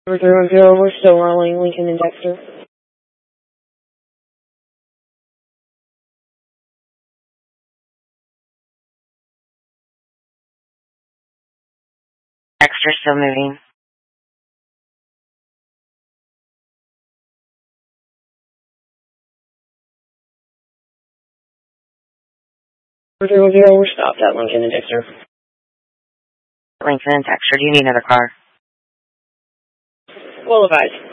000, we're still rolling Lincoln and Dexter. Dexter still moving. We're stopped at Lincoln and Dexter. Lincoln and Dexter, do you need another car? Well advised.